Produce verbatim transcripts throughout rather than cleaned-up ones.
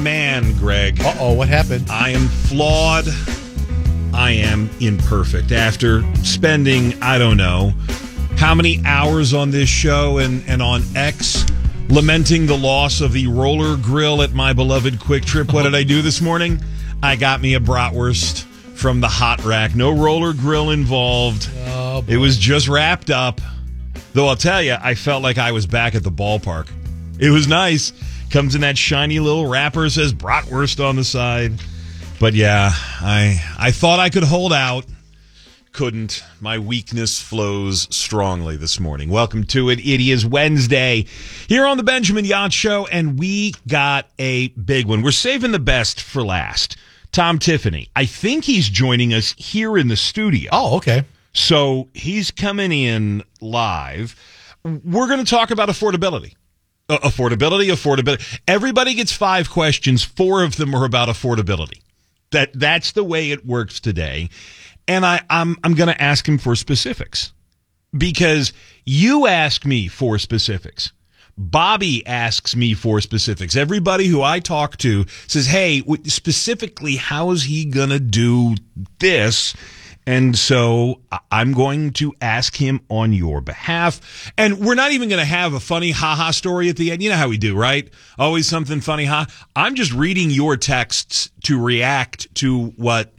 man, Greg. Uh-oh, what happened? I am flawed. I am imperfect. After spending, I don't know, how many hours on this show and, and on X, lamenting the loss of the roller grill at my beloved Quick Trip, what did I do this morning? I got me a bratwurst from the hot rack. No roller grill involved. Oh, boy. It was just wrapped up. Though I'll tell you, I felt like I was back at the ballpark. It was nice. Comes in that shiny little wrapper, says bratwurst on the side. But yeah, I I thought I could hold out. Couldn't. My weakness flows strongly this morning. Welcome to it. It is Wednesday here on the Benjamin Yacht Show, and we got a big one. We're saving the best for last. Tom Tiffany. I think he's joining us here in the studio. Oh, okay. So he's coming in live. We're going to talk about affordability. Uh, affordability, affordability. Everybody gets five questions. Four of them are about affordability. That that's the way it works today. And I, I'm I'm going to ask him for specifics because you ask me for specifics. Bobby asks me for specifics. Everybody who I talk to says, hey, specifically, how is he going to do this? And so I'm going to ask him on your behalf. And we're not even going to have a funny ha-ha story at the end. You know how we do, right? Always something funny, ha. I'm just reading your texts to react to what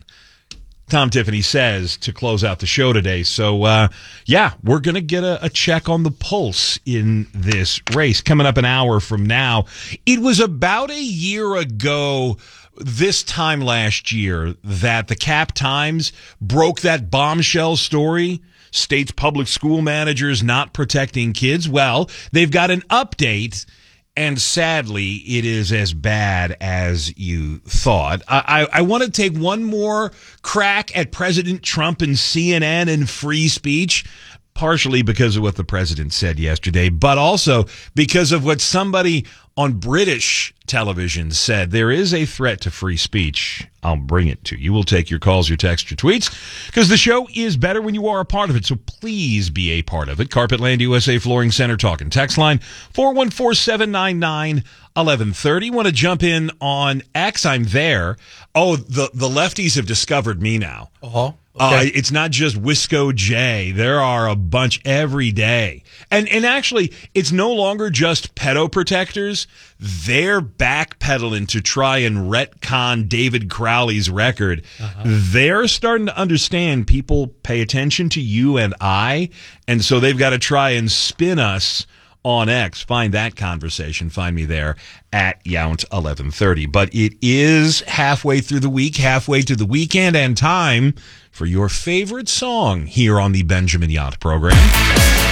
Tom Tiffany says to close out the show today. So, uh, yeah, we're going to get a, a check on the pulse in this race coming up an hour from now. It was about a year ago this time last year that the Cap Times broke that bombshell story, state's public school managers not protecting kids. Well, they've got an update, and sadly, it is as bad as you thought. I, I, I want to take one more crack at President Trump and C N N and free speech, partially because of what the president said yesterday, but also because of what somebody on British television said. There is a threat to free speech. I'll bring it to you. We'll take your calls, your texts, your tweets, because the show is better when you are a part of it. So please be a part of it. Carpetland U S A Flooring Center talking. Text line four one four, seven nine nine, one one three zero. Want to jump in on X? I'm there. Oh, the, the lefties have discovered me now. Uh-huh. Uh, Okay. it's not just Wisco J. There are a bunch every day. And and actually, it's no longer just pedo protectors. They're backpedaling to try and retcon David Crowley's record. Uh-huh. They're starting to understand people pay attention to you and I, and so they've got to try and spin us on X. Find that conversation. Find me there at Yount eleven thirty. But it is halfway through the week, halfway to the weekend, and time for your favorite song here on the Benjamin Yacht program.